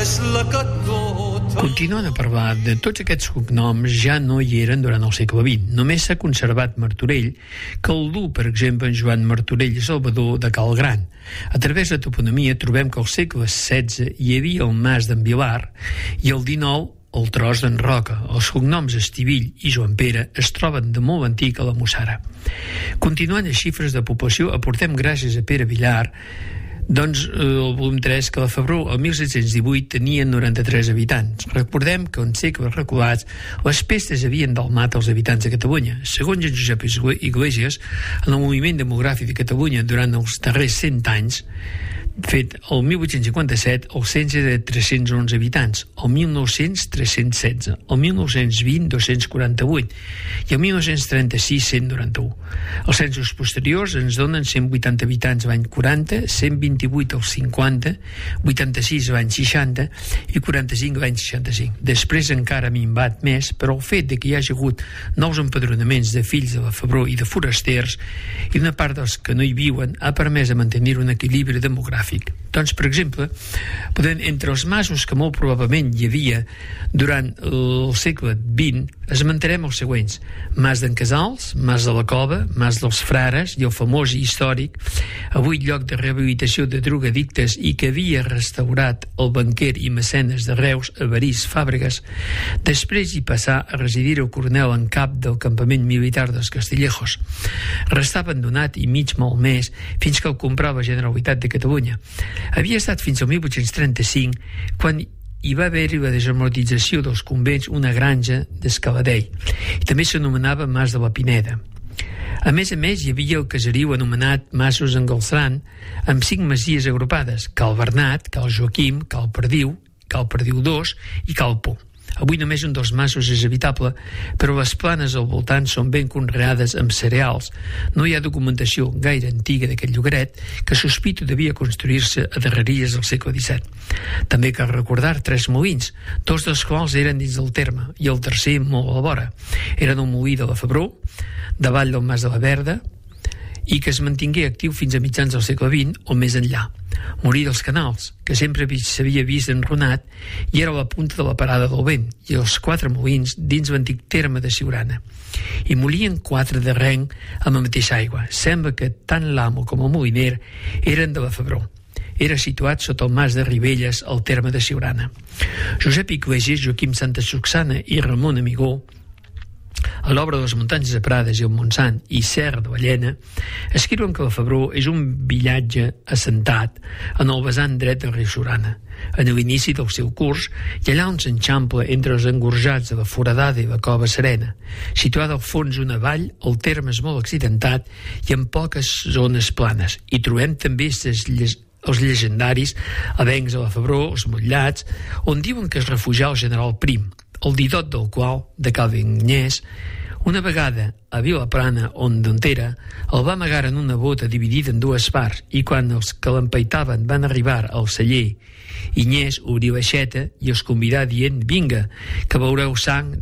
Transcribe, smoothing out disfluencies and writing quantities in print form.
Continuant a parlar de tots aquests cognoms, ja no hi eren durant el segle XX. Només s'ha conservat Martorell, que el du, per exemple, en Joan Martorell i Salvador de Cal Gran. A través de toponomia trobem que al segle XVI hi havia el Mas d'en Vilar i al XIX el Tros d'en Roca. Els cognoms Estivill i Joan Pere es troben de molt antic a la Mussara. Continuant a xifres de població, aportem gràcies a Pere Villar el volum 3, que la Febró el 1718 tenia 93 habitants. Recordem que en segles reculats les pestes havien delmat els habitants de Catalunya. Segons en Josep Iglesias, en el moviment demogràfic de Catalunya durant els darrers 100 anys, fet el 1857, el cens era de 311 habitants, el 1900 316, el 1920 248 i el 1936 191. Els censos posteriors ens donen 180 habitants l'any 40, 128 als 50, 86 l'any 60 i 45 l'any 65. Després encara ha minvat més, però el fet de que hi hagi hagut nous empadronaments de fills de la Febró i de forasters i una part dels que no hi viuen ha permès mantenir un equilibri demogràfic. Doncs, per exemple, entre els masos que molt probablement hi havia durant el segle XX, esmentarem els següents: Mas d'en Casals, Mas de la Cova, Mas dels Frares i el famós i històric, avui lloc de rehabilitació de drogadictes i que havia restaurat el banquer i mecenes de Reus, Evarist Fàbregas. Després hi passà a residir el coronel en cap del campament militar dels Castillejos. Restà abandonat i mig malmès fins que el comprà la Generalitat de Catalunya. Havia estat fins al 1835 quan hi va haver la desamortització dels convents, una granja d'Escaladell, i també s'anomenava Mas de la Pineda. A més, hi havia el caseriu anomenat Masos en Galceran, amb 5 masies agrupades: Cal Bernat, Cal Joaquim, Cal Perdiu II i Cal Por. Avui només un dels masos és habitable, però les planes al voltant són ben conreades amb cereals. No hi ha documentació gaire antiga d'aquest llogaret, que sospito devia construir-se a darreries del segle XVII. També cal recordar 3 molins, 2 dels quals eren dins del terme i el tercer molt a la vora. Eren el molí de la Febró, davall del Mas de la Verda, i que es mantingué actiu fins a mitjans del segle XX o més enllà. Molí dels Canals, que sempre s'havia vist enrunat i era a la punta de la parada del vent, i els 4 molins dins l'antic terme de Siurana. I molien 4 de renc amb la mateixa aigua. Sembla que tant l'amo com el moliner eren de la Febró. Era situat sota el Mas de Ribelles, al terme de Siurana. Josep Iglesias, Joaquim Santa Suxana i Ramon Amigó, a l'obra de les muntanyes de Prades i el Montsant i Serra de Ballena, escriuen que la Febró és un vilatge assentat en el vessant dret del riu Siurana, en l'inici del seu curs i allà on s'enxampla entre els engorjats de la Foradada i la Cova Serena. Situada al fons una vall, el terme és molt accidentat i amb poques zones planes. Hi trobem també els llegendaris avencs de la Febró, els Motllats, on diuen que es refugià el general Prim, el didot del qual, de Cal Vinyès, una vegada a Vilaplana, on era, el va amagar en una bota dividida en 2 parts, i quan els que l'empaitaven van arribar al celler, Inyès obrí l'aixeta i els convidà dient: «Vinga, que veureu sang